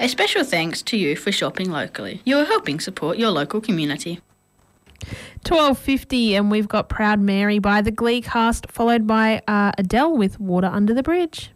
A special thanks to you for shopping locally. You are helping support your local community. 12:50 and we've got Proud Mary by the Glee cast, followed by Adele with Water Under the Bridge.